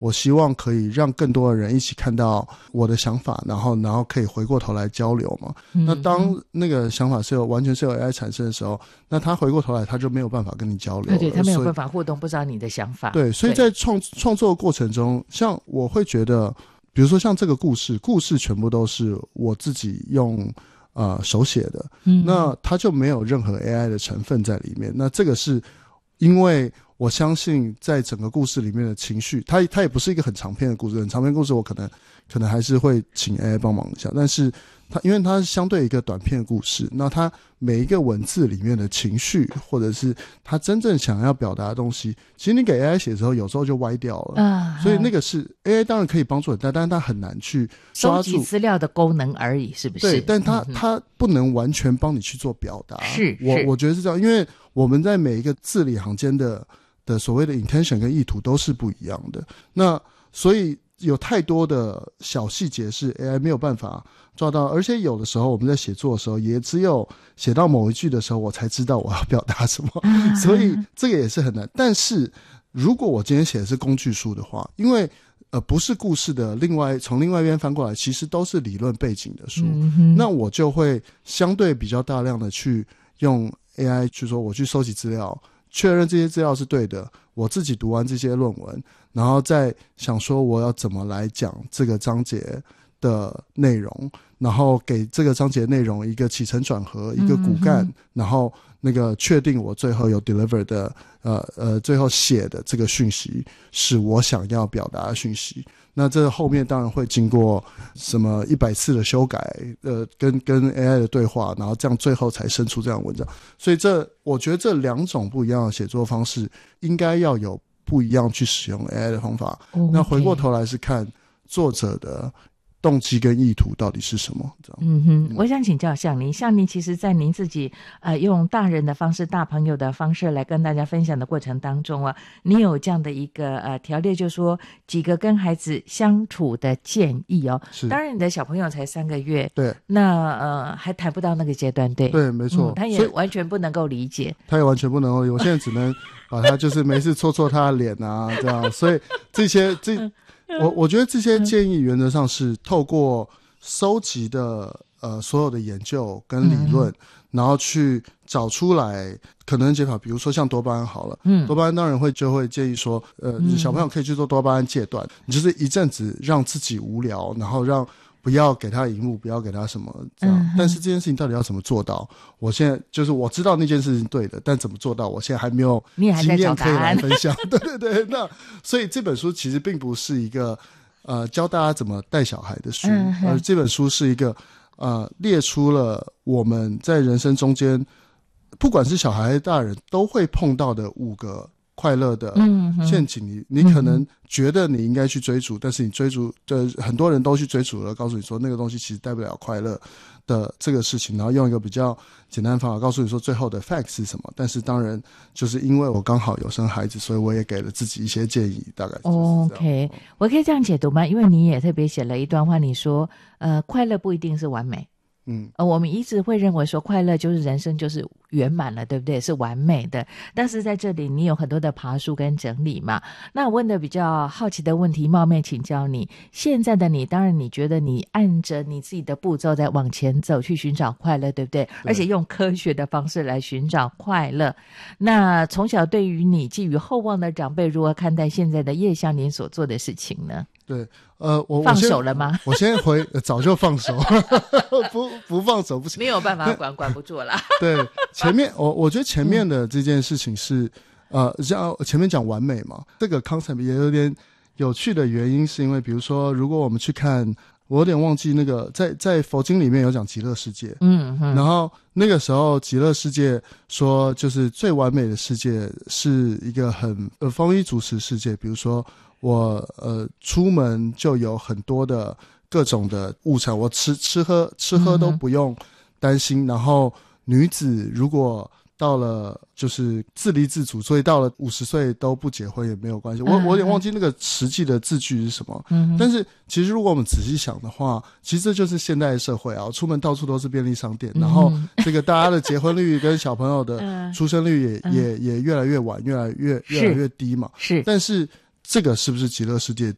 我希望可以让更多的人一起看到我的想法，然后可以回过头来交流嘛。那当那个想法完全是由 AI 产生的时候，那他回过头来他就没有办法跟你交流了， 对，他没有办法互动，不知道你的想法。 对，所以在创作的过程中，像我会觉得比如说像这个故事全部都是我自己用手写的，那它就没有任何 AI 的成分在里面。那这个是因为我相信在整个故事里面的情绪，它也不是一个很长篇的故事，很长篇故事我可能还是会请 AI 帮忙一下，但是因为它是相对一个短篇的故事，那它每一个文字里面的情绪，或者是它真正想要表达的东西，其实你给 AI 写的时候有时候就歪掉了，所以那个是 AI 当然可以帮助很大，但是它很难去抓住收集资料的功能而已，是不是？ 对，但它不能完全帮你去做表达。我觉得是这样，因为我们在每一个字里行间的所谓的 intention 跟意图都是不一样的，那所以有太多的小细节是 AI 没有办法抓到，而且有的时候我们在写作的时候也只有写到某一句的时候我才知道我要表达什么，所以这个也是很难。但是如果我今天写的是工具书的话，因为不是故事的从另外一边翻过来，其实都是理论背景的书，那我就会相对比较大量的去用 AI 去说我去收集资料，确认这些资料是对的，我自己读完这些论文，然后再想说我要怎么来讲这个章节的内容，然后给这个章节内容一个起承转合，一个骨干，然后那个确定我最后有 deliver 的最后写的这个讯息是我想要表达的讯息。那这后面当然会经过什么100次的修改，跟 AI 的对话，然后这样最后才生出这样的文章。所以我觉得这两种不一样的写作方式应该要有不一样去使用 AI 的方法。那回过头来是看作者的动机跟意图到底是什么？ 我想请教像您其实在您自己用大人的方式、大朋友的方式来跟大家分享的过程当中啊，你有这样的一个条列，就是说几个跟孩子相处的建议哦。当然你的小朋友才3个月，对，那还谈不到那个阶段，对， 对，没错， 他也完全不能够理解， 他也完全不能够理解，我现在只能把他就是没事戳戳他的脸啊，这样，所以我觉得这些建议原则上是透过收集的所有的研究跟理论，然后去找出来可能解法。比如说像多巴胺好了，多巴胺当然就会建议说小朋友可以去做多巴胺戒断，你就是一阵子让自己无聊，然后不要给他荧幕，不要给他什么这样，但是这件事情到底要怎么做到，我现在就是我知道那件事情对的，但怎么做到我现在还没有经验可以来分享。对，那所以这本书其实并不是一个教大家怎么带小孩的书，而这本书是一个列出了我们在人生中间不管是小孩还是大人都会碰到的5个快乐的陷阱，你可能觉得你应该去追逐，但是你追逐的很多人都去追逐了，告诉你说那个东西其实带不了快乐的这个事情，然后用一个比较简单的方法告诉你说最后的 fact 是什么。但是当然就是因为我刚好有生孩子，所以我也给了自己一些建议，大概就是这样。OK， 我可以这样解读吗？因为你也特别写了一段话，你说快乐不一定是完美。我们一直会认为说快乐就是人生就是圆满了，对不对？是完美的。但是在这里你有很多的爬梳跟整理嘛。那我问的比较好奇的问题，冒昧请教你，现在的你当然你觉得你按着你自己的步骤在往前走去寻找快乐，对不对？而且用科学的方式来寻找快乐。那从小对于你寄予厚望的长辈如何看待现在的叶湘林所做的事情呢？ 对，我放手了吗？ 我先早就放手，不放手不行， 没有办法管不住了。 对，前面我觉得前面的这件事情是像前面讲完美嘛，这个 concept 也有点有趣的原因，是因为比如说如果我们去看，我有点忘记那个在佛经里面有讲极乐世界，然后那个时候极乐世界说就是最完美的世界是一个很丰衣足食世界，比如说我出门就有很多的各种的物产，我吃喝都不用担心，然后女子如果到了就是自立自主，所以到了50岁都不结婚也没有关系。我有点忘记那个实际的字句是什么，但是其实如果我们仔细想的话，其实这就是现代社会啊，出门到处都是便利商店，然后这个大家的结婚率跟小朋友的出生率也越来越晚，越来越低嘛。是，但是这个是不是极乐世界